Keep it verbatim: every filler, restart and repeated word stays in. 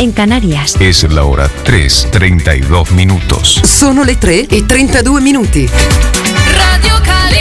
en Canarias. Es la hora tres, treinta y dos minutos. Sono le tre e trentadue minuti. Radio Cal